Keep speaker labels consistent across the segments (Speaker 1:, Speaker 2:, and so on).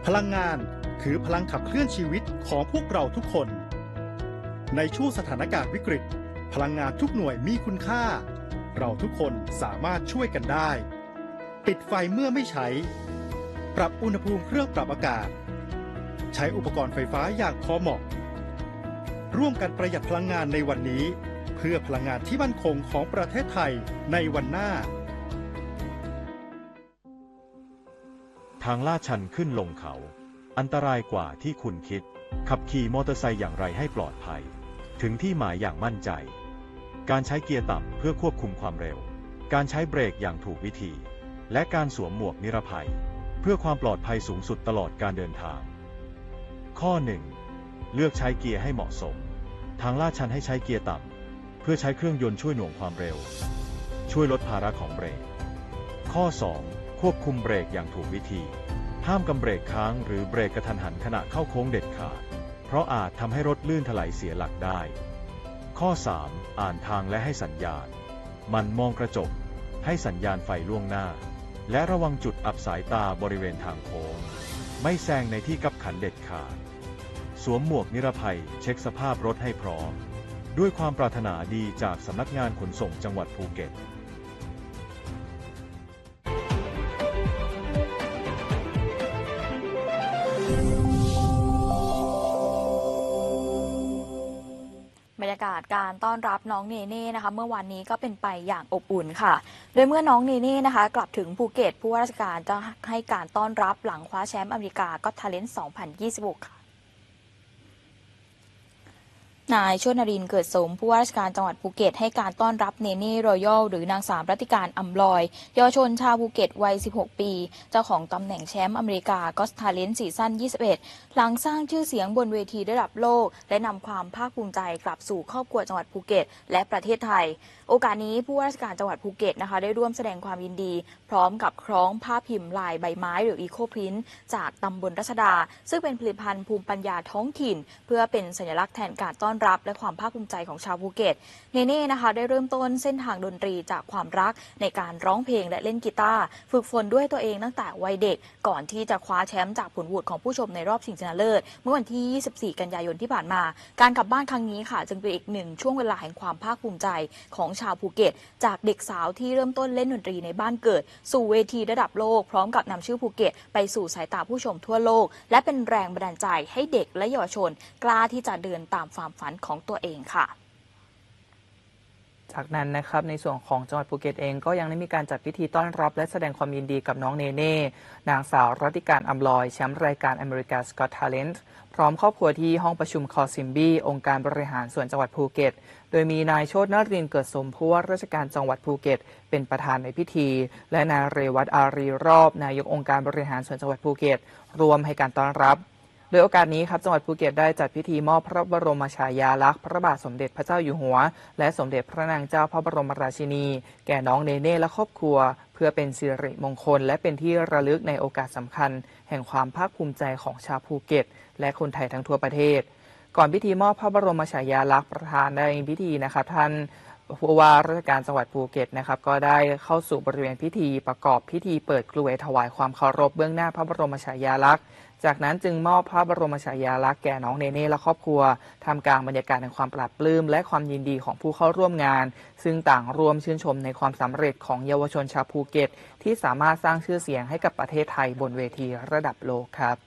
Speaker 1: พลังงานคือพลังขับเคลื่อนชีวิตของพวกเราทุกคนในช่วงสถานการณ์วิกฤตพลังงานทุกหน่วยมีคุณค่าเราทุกคนสามารถช่วยกันได้ปิดไฟเมื่อไม่ใช้ปรับอุณหภูมิเครื่องปรับอากาศใช้อุปกรณ์ไฟฟ้าอย่างพอเหมาะร่วมกันประหยัดพลังงานในวันนี้เพื่อพลังงานที่มั่นคงของประเทศไทยในวันหน้า
Speaker 2: ทางลาดชันขึ้นลงเขาอันตรายกว่าที่คุณคิดขับขี่มอเตอร์ไซค์อย่างไรให้ปลอดภัยถึงที่หมายอย่างมั่นใจการใช้เกียร์ต่ำเพื่อควบคุมความเร็วการใช้เบรกอย่างถูกวิธีและการสวมหมวกนิรภัยเพื่อความปลอดภัยสูงสุดตลอดการเดินทางข้อ 1. เลือกใช้เกียร์ให้เหมาะสมทางลาดชันให้ใช้เกียร์ต่ำเพื่อใช้เครื่องยนต์ช่วยหน่วงความเร็วช่วยลดภาระของเบรกข้อ 2. ควบคุมเบรกอย่างถูกวิธีห้ามกำเบรกค้างหรือเบรกกระทันหันขณะเข้าโค้งเด็ดขาดเพราะอาจทำให้รถลื่นถลายเสียหลักได้ข้อ 3. อ่านทางและให้สัญญาณมันมองกระจกให้สัญญาณไฟล่วงหน้าและระวังจุดอับสายตาบริเวณทางโค้งไม่แซงในที่กักขันเด็ดขาดสวมหมวกนิรภัยเช็คสภาพรถให้พร้อมด้วยความปรารถนาดีจากสำนักงานขนส่งจังหวัดภูเก็ต
Speaker 3: บรรยากาศการต้อนรับน้องเนเน่นะคะเมื่อวานนี้ก็เป็นไปอย่างอบอุ่นค่ะโดยเมื่อน้องเนเน่นะคะกลับถึงภูเก็ตผู้ว่าราชการจะให้การต้อนรับหลังคว้าแชมป์อเมริกาก็ Talent 2026 ค่ะนายชวนรินทร์เกิดสมผู้ว่าราชการจังหวัดภูเก็ตให้การต้อนรับเนเน่รอยัลหรือนางสาวรัติการอำลอยเยาวชนชาวภูเก็ตวัย 16 ปีเจ้าของตำแหน่งแชมป์อเมริกาก็อต Talent ซีซั่น 21 หลังสร้างชื่อเสียงบนเวทีระดับโลกและนำความภาคภูมิใจกลับสู่ครอบครัวจังหวัดภูเก็ตและประเทศไทยโอกาสนี้ผู้ว่าราชการจังหวัดภูเก็ตนะคะได้ร่วมแสดงความยินดีพร้อมกับคล้องผ้าพิมพ์ลายใบไม้หรืออีโคพรินท์จากตำบลรัชดาซึ่งเป็นผลิตภัณฑ์ภูมิปัญญาท้องถิ่นเพื่อเป็นสัญลักษณ์แทนการต้อนรับและความภาคภูมิใจของชาวภูเก็ตเนเน่นะคะได้เริ่มต้นเส้นทางดนตรีจากความรักในการร้องเพลงและเล่นกีตาร์ฝึกฝนด้วยตัวเองตั้งแต่วัยเด็กก่อนที่จะคว้าแชมป์จากผลโหวตของผู้ชมในรอบชิงชนะเลิศเมื่อวันที่ 24 กันยายนที่ผ่านมาการกลับบ้านครั้งนี้ค่ะจึงเป็นอีกหนึ่งช่วงเวลาแห่งความภาคภูมิใจของชาวภูเก็ตจากเด็กสาวที่เริ่มต้นเล่นดนตรีในบ้านเกิดสู่เวทีระดับโลกพร้อมกับนำชื่อภูเก็ตไปสู่สายตาผู้ชมทั่วโลกและเป็นแรงบันดาลใจให้เด็กและเยาวชนกล้าที่จะเดินตามความฝันของตัวเองค่ะ
Speaker 4: จากนั้นนะครับในส่วนของจังหวัดภูเก็ตเองก็ยังได้มีการจัดพิธีต้อนรับและแสดงความยินดีกับน้องเนเน่นางสาวรัติการอำลอยแชมป์รายการ America's Got Talent พร้อมครอบครัวที่ห้องประชุมคอซิมบี้องค์การบริหารส่วนจังหวัดภูเก็ตโดยมีนายโชตินรินทร์เกิดสมผู้ว่าราชการจังหวัดภูเก็ตเป็นประธานในพิธีและนายเรวัตอารีรอบนายกองค์การบริหารส่วนจังหวัดภูเก็ตรวมให้การต้อนรับโดยโอกาสนี้ครับจังหวัดภูเก็ตได้จัดพิธีมอบพระบรมฉายาลักษณ์พระบาทสมเด็จพระเจ้าอยู่หัวและสมเด็จพระนางเจ้าพระบรมราชินีแก่น้องเนเน่และครอบครัวเพื่อเป็นสิริมงคลและเป็นที่ระลึกในโอกาสสำคัญแห่งความภาคภูมิใจของชาวภูเก็ตและคนไทยทั้งทั่วประเทศก่อนพิธีมอบพระบรมฉายาลักษณ์ประธานในพิธีนะครับท่านผู้ว่าราชการจังหวัดภูเก็ตนะครับก็ได้เข้าสู่บริเวณพิธีประกอบพิธีเปิดกลวยถวายความเคารพเบื้องหน้าพระบรมฉายาลักษณ์จากนั้นจึงมอบพระบรมฉายาลักษณ์แก่น้องเนเน่และครอบครัวท่ามกลางบรรยากาศแห่งความปลาบปลื้มและความยินดีของผู้เข้าร่วมงานซึ่งต่างร่วมชื่นชมในความสำเร็จของเยาวชนชาวภูเก็ตที่สามารถสร้างชื่อเสียงให้กับประเทศไทยบนเวทีระดับโลกครับ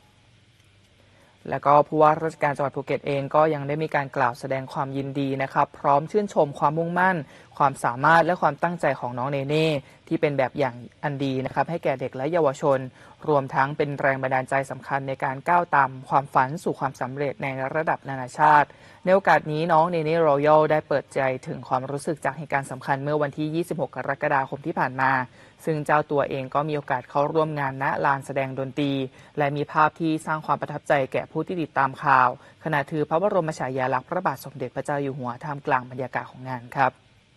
Speaker 4: แล้วก็ผู้ว่าราชการจังหวัดภูเก็ตเองก็ยังได้มีการกล่าวแสดงความยินดีนะครับพร้อมชื่นชมความมุ่งมั่นความสามารถและความตั้งใจของน้องเนเน่ที่เป็นแบบอย่างอันดีนะครับให้แก่เด็กและเยาวชนรวมทั้งเป็นแรงบันดาลใจสำคัญในการก้าวตามความฝันสู่ความสำเร็จในระดับนานาชาติในโอกาสนี้น้องเนเน่รอยัลได้เปิดใจถึงความรู้สึกจากเหตุการณ์สำคัญเมื่อวันที่ 26 กรกฎาคมที่ผ่านมาซึ่งเจ้าตัวเองก็มีโอกาสเข้าร่วมงานณลานแสดงดนตรีและมีภาพที่สร้างความประทับใจแก่ผู้ที่ติดตามข่าวขณะถือพระบรมฉายาลักษณ์พระบาทสมเด็จพระเจ้าอยู่หัวท่ามกลางบรรยากาศของงานครับ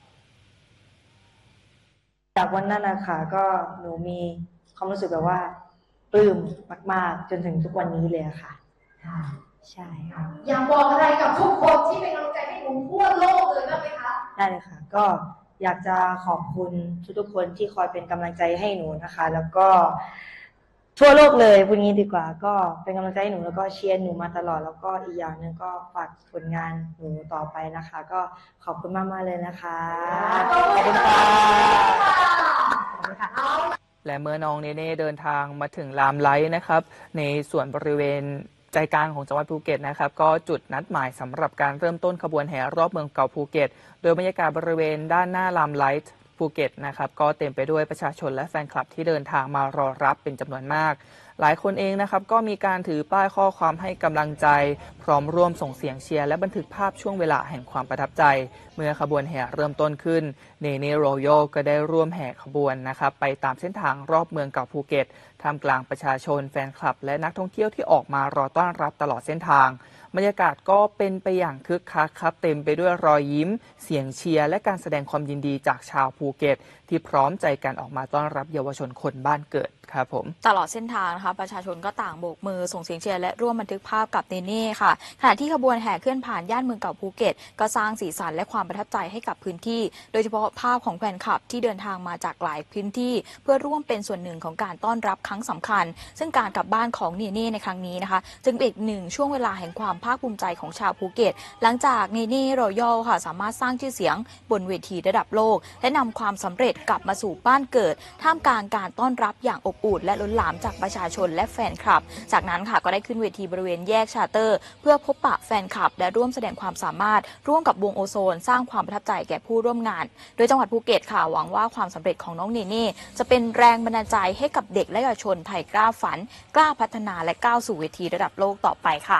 Speaker 5: จากวันนั้นนะคะก็หนูมีความรู้สึกแบบว่าปลื้มมากๆจนถึงทุกวันนี้เลยค่ะใช่ค่ะ
Speaker 6: อยากบอกอะไรกับทุกคนที่เป็นกำลังใจให้หนูทั่วโลกเลยบ้างไหมคะ
Speaker 5: ได้เลยค่ะก็อยากจะขอบคุณทุกๆคนที่คอยเป็นกำลังใจให้หนูนะคะแล้วก็ทั่วโลกเลยพูดงี้ดีกว่าก็เป็นกำลังใจให้หนูแล้วก็เชียร์หนูมาตลอดแล้วก็อีกอย่างหนึ่งก็ฝากผลงานหนูต่อไปนะคะ ก็ขอบคุณมากๆเลยนะคะขอบคุณค่ะ
Speaker 4: และเมื่อน้องเนเน่เดินทางมาถึงลามไลท์นะครับในส่วนบริเวณใจกลางของจังหวัดภูเก็ตนะครับก็จุดนัดหมายสำหรับการเริ่มต้นขบวนแห่รอบเมืองเก่าภูเก็ตโดยบรรยากาศบริเวณด้านหน้าลามไลท์ภูเก็ตนะครับก็เต็มไปด้วยประชาชนและแฟนคลับที่เดินทางมารอรับเป็นจำนวนมากหลายคนเองนะครับก็มีการถือป้ายข้อความให้กำลังใจพร้อมร่วมส่งเสียงเชียร์และบันทึกภาพช่วงเวลาแห่งความประทับใจเมื่อขบวนแห่เริ่มต้นขึ้นเนเน่รอยัลก็ได้ร่วมแห่ขบวนนะครับไปตามเส้นทางรอบเมืองเก่าภูเก็ตท่ามกลางประชาชนแฟนคลับและนักท่องเที่ยวที่ออกมารอต้อนรับตลอดเส้นทางบรรยากาศก็เป็นไปอย่างคึกคักครับเต็มไปด้วยรอยยิ้มเสียงเชียร์และการแสดงความยินดีจากชาวภูเก็ตที่พร้อมใจกันออกมาต้อนรับเยาวชนคนบ้านเกิดครับผม
Speaker 3: ตลอดเส้นทางนะคะประชาชนก็ต่างโบกมือส่งเสียงเชียร์และร่วมบันทึกภาพกับเนเน่ค่ะขณะที่ขบวนแห่เคลื่อนผ่านย่านเมืองเก่าภูเก็ตก็สร้างสีสันและความประทับใจให้กับพื้นที่โดยเฉพาะภาพของแฟนคลับที่เดินทางมาจากหลายพื้นที่เพื่อร่วมเป็นส่วนหนึ่งของการต้อนรับครั้งสำคัญซึ่งการกลับบ้านของเนเน่ในครั้งนี้นะคะจึงเป็นอีกหนึ่งช่วงเวลาแห่งความภาคภูมิใจของชาวภูเก็ตหลังจากเนเน่รอยัลค่ะสามารถสร้างชื่อเสียงบนเวทีระดับโลกและนำความสำเร็จกลับมาสู่บ้านเกิดท่ามกลางการต้อนรับอย่างอบอุ่นและล้นหลามจากประชาชนและแฟนคลับจากนั้นค่ะก็ได้ขึ้นเวทีบริเวณแยกชาร์เตอร์เพื่อพบปะแฟนคลับและร่วมแสดงความสามารถร่วมกับวงโอโซนสร้างความประทับใจแก่ผู้ร่วมงานโดยจังหวัดภูเก็ตค่ะหวังว่าความสำเร็จของน้องเนเน่จะเป็นแรงบันดาลใจให้กับเด็กและเยาวชนไทยกล้าฝันกล้าพัฒนาและก้าวสู่เวทีระดับโลกต่อไปค่ะ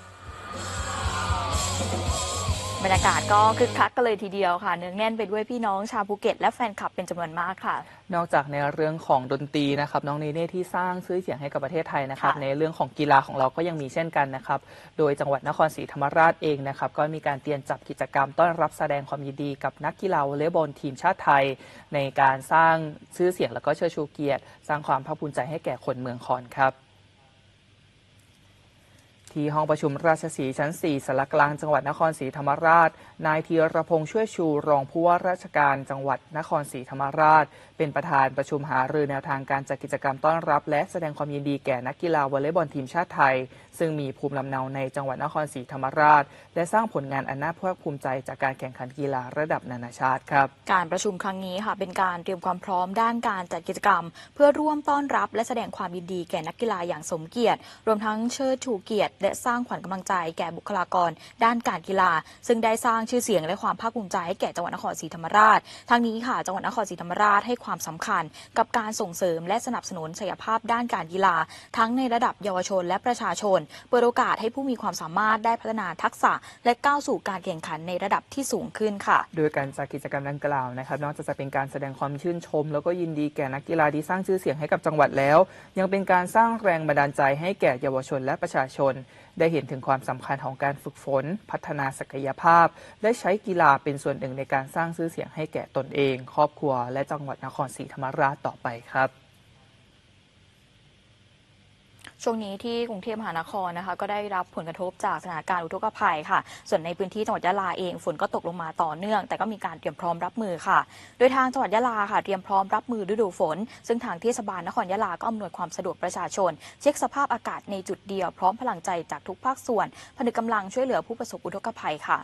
Speaker 3: บรรยากาศก็คึกคักกันเลยทีเดียวค่ะเนืองแน่นไปด้วยพี่น้องชาวภูเก็ตและแฟนคลับเป็นจำนวนมากค่ะ
Speaker 4: นอกจากในเรื่องของดนตรีนะครับน้องเนเน่ที่สร้างชื่อเสียงให้กับประเทศไทยนะครับในเรื่องของกีฬาของเราก็ยังมีเช่นกันนะครับโดยจังหวัดนครศรีธรรมราชเองนะครับก็มีการเตรียมจัดกิจกรรมต้อนรับแสดงความยินดีกับนักกีฬาวอลเลย์บอลทีมชาติไทยในการสร้างชื่อเสียงและก็เชิดชูเกียรติสร้างความภาคภูมิใจให้แก่คนเมืองคอนครับที่ห้องประชุมราชสีห์ชั้น 4 สารกลางจังหวัดนครศรีธรรมราชนายธีรพงษ์ช่วยชูรองผู้ว่าราชการจังหวัดนครศรีธรรมราชเป็นประธานประชุมหารือแนวทางการจัดกิจกรรมต้อนรับและแสดงความยินดีแก่นักกีฬาวอลเลย์บอลทีมชาติไทยซึ่งมีภูมิลำเนาในจังหวัดนครศรีธรรมราชและสร้างผลงานอันน่าภาคภูมิใจจากการแข่งขันกีฬาระดับนานาชาติครับ
Speaker 3: การประชุมครั้งนี้ค่ะเป็นการเตรียมความพร้อมด้านการจัดกิจกรรมเพื่อร่วมต้อนรับและแสดงความยินดีแก่นักกีฬาอย่างสมเกียรติรวมทั้งเชิดชูเกียรติและสร้างขวัญกำลังใจแก่บุคลากรด้านการกีฬาซึ่งได้สร้างชื่อเสียงและความภาคภูมิใจให้แก่จังหวัดนครศรีธรรมราชทั้งนี้ค่ะจังหวัดนครศรีธรรมราชให้ความสำคัญกับการส่งเสริมและสนับสนุนศักยภาพด้านการกีฬาทั้งในระดับเยาวชนและประชาชนเปิดโอกาสให้ผู้มีความสามารถได้พัฒนาทักษะและก้าวสู่การแข่งขันในระดับที่สูงขึ้นค่ะ
Speaker 4: โดยการจัดกิจกรรมดังกล่าวนะครับนอกจากจะเป็นการแสดงความชื่นชมแล้วก็ยินดีแก่นักกีฬาที่สร้างชื่อเสียงให้กับจังหวัดแล้วยังเป็นการสร้างแรงบันดาลใจให้แก่เยาวชนและประชาชนได้เห็นถึงความสำคัญของการฝึกฝนพัฒนาศักยภาพและใช้กีฬาเป็นส่วนหนึ่งในการสร้างชื่อเสียงให้แก่ตนเองครอบครัวและจังหวัดนครศรีธรรมราชต่อไปครับ
Speaker 3: ช่วงนี้ที่กรุงเทพมหานครนะคะก็ได้รับผลกระทบจากสถานการณ์อุทกภัยค่ะส่วนในพื้นที่จังหวัดยะลาเองฝนก็ตกลงมาต่อเนื่องแต่ก็มีการเตรียมพร้อมรับมือค่ะโดยทางจังหวัดยะลาค่ะเตรียมพร้อมรับมือฤดูฝนซึ่งทางเทศบาลนครยะลาก็อำนวยความสะดวกประชาชนเช็คสภาพอากาศในจุดเดียวพร้อมพลังใจจากทุกภาคส่วนผนึกกำลังช่วยเหลือผู้ประสบอุทกภัยค่ะ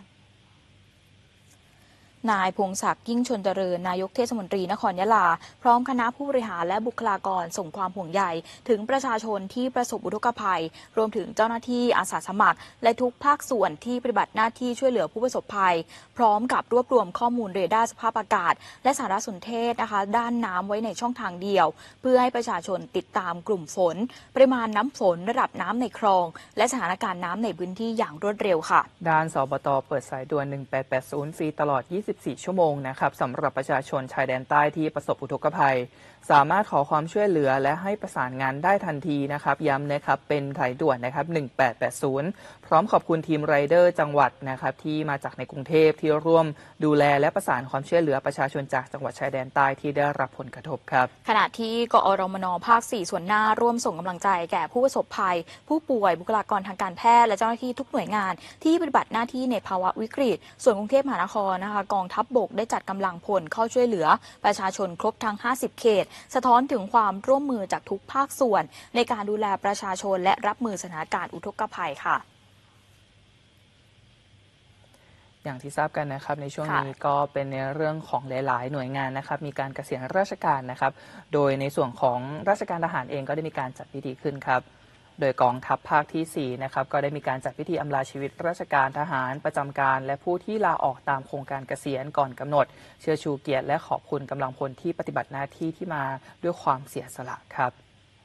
Speaker 3: นายพงศักดิ์ยิ่งชลเจริญนายกเทศมนตรีนครยะลาพร้อมคณะผู้บริหารและบุคลากรส่งความห่วงใยถึงประชาชนที่ประสบอุทกภัยรวมถึงเจ้าหน้าที่อาสาสมัครและทุกภาคส่วนที่ปฏิบัติหน้าที่ช่วยเหลือผู้ประสบภัยพร้อมกับรวบรวมข้อมูลเรดาร์สภาพอากาศและสารสนเทศนะคะด้านน้ำไว้ในช่องทางเดียวเพื่อให้ประชาชนติดตามกลุ่มฝนปริมาณน้ำฝนระดับน้ำในคลองและสถานการณ์น้ำในพื้นที่อย่างรวดเร็วค่ะ
Speaker 4: ด้านสบต.เปิดสายด่วน1880ฟรีตลอด24ชั่วโมงนะครับสำหรับประชาชนชายแดนใต้ที่ประสบอุทกภัยสามารถขอความช่วยเหลือและให้ประสานงานได้ทันทีนะครับย้ำนะครับเป็นสายด่วนนะครับ1880พร้อมขอบคุณทีมไรเดอร์จังหวัดนะครับที่มาจากในกรุงเทพที่ร่วมดูแลและประสานความช่วยเหลือประชาชนจากจังหวัดชายแดนใต้ที่ได้รับผลกระทบครับ
Speaker 3: ขณะที่กอรมนภาค 4ส่วนหน้าร่วมส่งกำลังใจแก่ผู้ประสบภัยผู้ป่วยบุคลากรทางการแพทย์และเจ้าหน้าที่ทุกหน่วยงานที่ปฏิบัติหน้าที่ในภาวะวิกฤตส่วนกรุงเทพมหานครนะคะกองทัพบกได้จัดกำลังพลเข้าช่วยเหลือประชาชนครบทั้ง50เขตสะท้อนถึงความร่วมมือจากทุกภาคส่วนในการดูแลประชาชนและรับมือสถานการณ์อุทกภัยค่ะ
Speaker 4: อย่างที่ทราบกันนะครับในช่วงนี้ก็เป็นในเรื่องของหลายๆหน่วยงานนะครับมีการเกษียณราชการนะครับโดยในส่วนของราชการทหารเองก็ได้มีการจัดพิธีขึ้นครับโดยกองทัพภาคที่4นะครับก็ได้มีการจัดพิธีอำลาชีวิตราชการทหารประจำการและผู้ที่ลาออกตามโครงการเกษียณก่อนกำหนดเชิดชูเกียรติและขอบคุณกำลังพลที่ปฏิบัติหน้าที่ที่มาด้วยความเสียสละครับ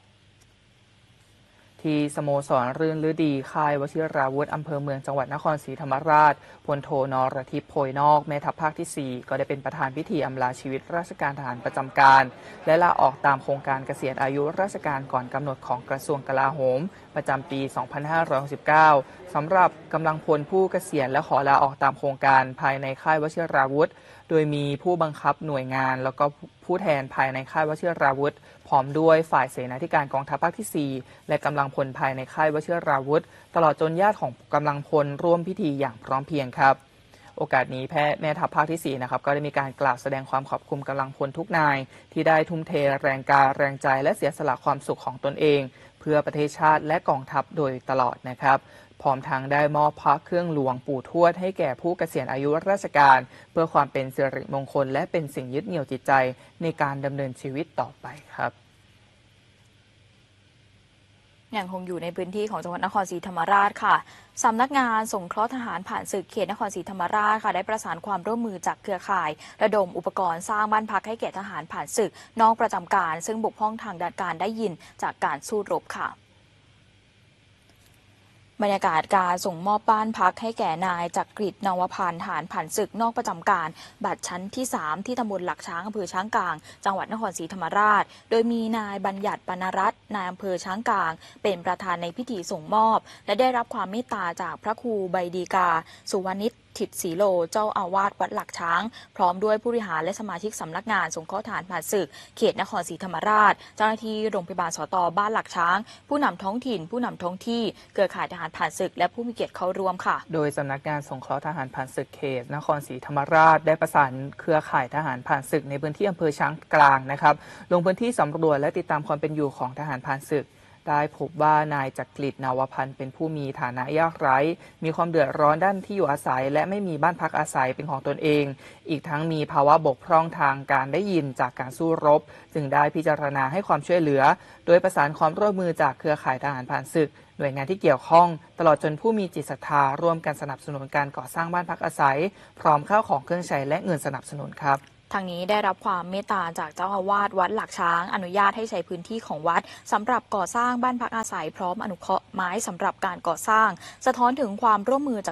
Speaker 4: ที่สโมสรรื่นฤดีค่ายวชิราวุธอำเภอเมืองจังหวัดนครศรีธรรมราชพลโทนรทิพย์โพยนอกแม่ทัพภาคที่4ก็ได้เป็นประธานพิธีอำลาชีวิตราชการทหารประจำการและลาออกตามโครงการเกษียณอายุราชการก่อนกำหนดของกระทรวงกลาโหมประจำปี 2569 สำหรับกำลังพลผู้เกษียณและขอลาออกตามโครงการภายในค่ายวชิราวุธโดยมีผู้บังคับหน่วยงานแล้วก็ผู้แทนภายในค่ายวชิราวุธพร้อมด้วยฝ่ายเสนาธิการกองทัพภาคที่4และกำลังพลภายในค่ายวชิราวุธตลอดจนญาติของกำลังพลร่วมพิธีอย่างพร้อมเพรียงครับโอกาสนี้แม่ทัพภาคที่4นะครับก็ได้มีการกล่าวแสดงความขอบคุณกำลังพลทุกนายที่ได้ทุ่มเทแรงกายแรงใจและเสียสละความสุขของตนเองเพื่อประเทศชาติและกองทัพโดยตลอดนะครับพร้อมทั้งได้มอบพระเครื่องหลวงปู่ทวดให้แก่ผู้เกษียณอายุราชการเพื่อความเป็นสิริมงคลและเป็นสิ่งยึดเหนี่ยวจิตใจในการดำเนินชีวิตต่อไปครับ
Speaker 3: ยังคงอยู่ในพื้นที่ของจังหวัดนครศรีธรรมราชค่ะสำนักงานสงเคราะห์ทหารผ่านศึกเขตนครศรีธรรมราชค่ะได้ประสานความร่วมมือจากเครือข่ายระดมอุปกรณ์สร้างบ้านพักให้แก่ทหารผ่านศึกนอกประจำการซึ่งบกพร่องทางการได้ยินจากการสู้รบค่ะบรรยากาศการส่งมอบบ้านพักให้แก่นายจักริดนวพันธ์ทหารผ่านศึกนอกประจำการบัตรชั้นที่3ที่ตำบลหลักช้างอำเภอช้างกลางจังหวัดนครศรีธรรมราชโดยมีนายบัญญัติปนรัตน์นายอำเภอช้างกลางเป็นประธานในพิธีส่งมอบและได้รับความเมตตาจากพระครูใบดีกาสุวรรณิชถิตศรีโลเจ้าอาวาสวัดหลักช้างพร้อมด้วยผู้บริหารและสมาชิกสำนักงานสงเคราะห์ทหารผ่านศึกเขตนครศรีธรรมราชเจ้าหน้าที่โรงพยาบาลสต.บ้านหลักช้างผู้นำท้องถิ่นผู้นำท้องที่เครือข่ายทหารผ่านศึกและผู้มีเกียรติเข้าร่วมค่ะ
Speaker 4: โดยสำนักงานสงเคราะห์ทหารผ่านศึกเขตนครศรีธรรมราชได้ประสานเครือข่ายทหารผ่านศึกในพื้นที่อำเภอช้างกลางนะครับลงพื้นที่สำรวจและติดตามความเป็นอยู่ของทหารผ่านศึกได้พบว่านายจักริดนวพันธ์เป็นผู้มีฐานะยากไร้มีความเดือดร้อนด้านที่อยู่อาศัยและไม่มีบ้านพักอาศัยเป็นของตนเองอีกทั้งมีภาวะบกพร่องทางการได้ยินจากการสู้รบจึงได้พิจารณาให้ความช่วยเหลือโดยประสานความร่วมมือจากเครือข่ายทหารผ่านศึกหน่วยงานที่เกี่ยวข้องตลอดจนผู้มีจิตศรัทธาร่วมกันสนับสนุนการก่อสร้างบ้านพักอาศัยพร้อมข้าวของเครื่องใช้และเงินสนับสนุนครับ
Speaker 3: ทางนี้ได้รับความเมตตาจากเจ้าอาวาสวัดหลักช้างอนุญาตให้ใช้พื้นที่ของวัดสำหรับก่อสร้างบ้านพักอาศัยพร้อมอนุเคราะห์ไม้สำหรับการก่อสร้างสะท้อนถึงความร่วมมือจาก